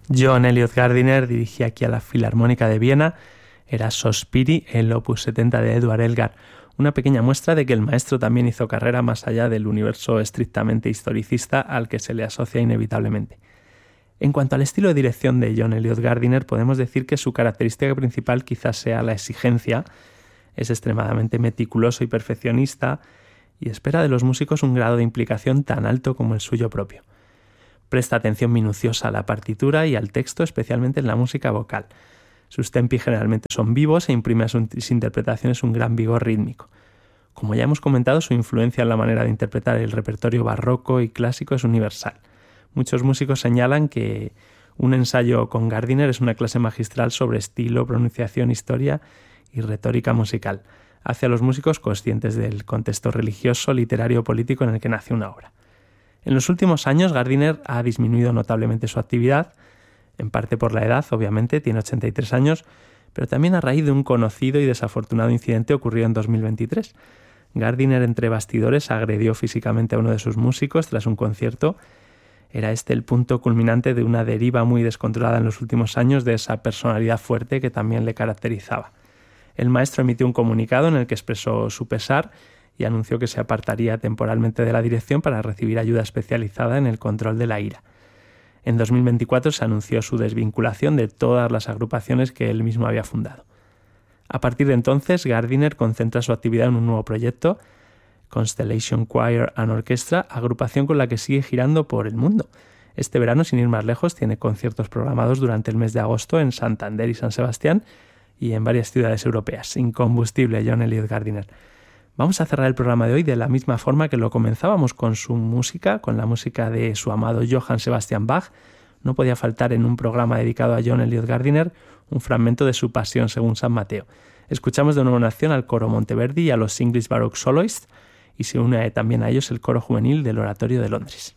John Eliot Gardiner dirigía aquí a la Filarmónica de Viena, era Sospiri, el opus 70 de Edward Elgar, una pequeña muestra de que el maestro también hizo carrera más allá del universo estrictamente historicista al que se le asocia inevitablemente. En cuanto al estilo de dirección de John Eliot Gardiner, podemos decir que su característica principal quizás sea la exigencia. Es extremadamente meticuloso y perfeccionista y espera de los músicos un grado de implicación tan alto como el suyo propio. Presta atención minuciosa a la partitura y al texto, especialmente en la música vocal. Sus tempi generalmente son vivos e imprime a sus interpretaciones un gran vigor rítmico. Como ya hemos comentado, su influencia en la manera de interpretar el repertorio barroco y clásico es universal. Muchos músicos señalan que un ensayo con Gardiner es una clase magistral sobre estilo, pronunciación, historia y retórica musical. Hace a los músicos conscientes del contexto religioso, literario o político en el que nace una obra. En los últimos años, Gardiner ha disminuido notablemente su actividad, en parte por la edad, obviamente, tiene 83 años, pero también a raíz de un conocido y desafortunado incidente ocurrido en 2023. Gardiner, entre bastidores, agredió físicamente a uno de sus músicos tras un concierto. Era este el punto culminante de una deriva muy descontrolada en los últimos años de esa personalidad fuerte que también le caracterizaba. El maestro emitió un comunicado en el que expresó su pesar y anunció que se apartaría temporalmente de la dirección para recibir ayuda especializada en el control de la ira. En 2024 se anunció su desvinculación de todas las agrupaciones que él mismo había fundado. A partir de entonces, Gardiner concentra su actividad en un nuevo proyecto, Constellation Choir and Orchestra, agrupación con la que sigue girando por el mundo. Este verano, sin ir más lejos, tiene conciertos programados durante el mes de agosto en Santander y San Sebastián y en varias ciudades europeas. Incombustible, John Eliot Gardiner. Vamos a cerrar el programa de hoy de la misma forma que lo comenzábamos, con su música, con la música de su amado Johann Sebastian Bach. No podía faltar en un programa dedicado a John Eliot Gardiner un fragmento de su Pasión según San Mateo. Escuchamos de nuevo en acción al coro Monteverdi y a los English Baroque Soloists, y se une también a ellos el coro juvenil del Oratorio de Londres.